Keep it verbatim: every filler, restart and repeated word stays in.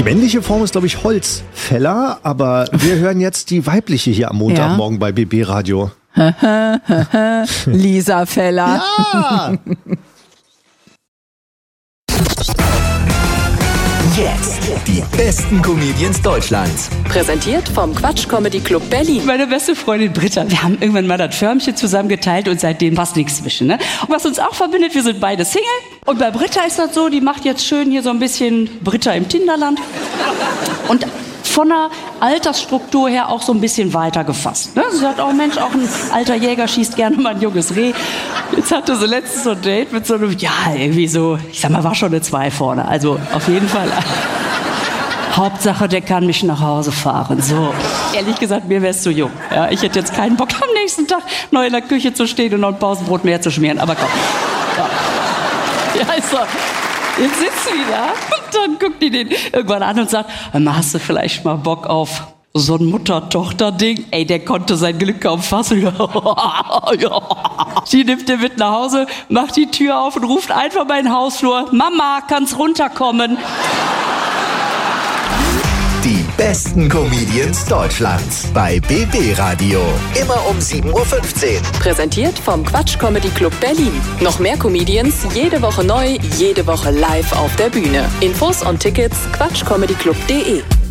Die männliche Form ist, glaube ich, Holzfäller, aber wir hören jetzt die weibliche hier am Montagmorgen ja. bei B B Radio. Lisa Feller. Ja! Jetzt die besten Comedians Deutschlands. Präsentiert vom Quatsch Comedy Club Berlin. Meine beste Freundin Britta, wir haben irgendwann mal das Förmchen zusammen geteilt und seitdem war nichts zwischen. Ne? Und was uns auch verbindet, wir sind beide Single. Und bei Britta ist das so, die macht jetzt schön hier so ein bisschen Britta im Tinderland. Und von der Altersstruktur her auch so ein bisschen weiter gefasst. Ne? Sie sagt, oh Mensch, auch ein alter Jäger schießt gerne mal ein junges Reh. Jetzt hatte sie letztens so ein Date mit so einem, ja, irgendwie so, ich sag mal, war schon eine zwei vorne. Also auf jeden Fall. Hauptsache, der kann mich nach Hause fahren. So, ehrlich gesagt, mir wär's zu jung. Ja, ich hätte jetzt keinen Bock, am nächsten Tag noch in der Küche zu stehen und noch ein Pausenbrot mehr zu schmieren. Aber komm. Ja, ja ist so. Jetzt sitzt sie da und dann guckt die den irgendwann an und sagt, hast du vielleicht mal Bock auf so ein Mutter-Tochter-Ding? Ey, der konnte sein Glück kaum fassen. Sie nimmt den mit nach Hause, macht die Tür auf und ruft einfach mal in den Hausflur, Mama, kannst runterkommen? Die besten Comedians Deutschlands bei B B Radio. Immer um sieben Uhr fünfzehn. Präsentiert vom Quatsch Comedy Club Berlin. Noch mehr Comedians, jede Woche neu, jede Woche live auf der Bühne. Infos und Tickets quatschcomedyclub punkt de.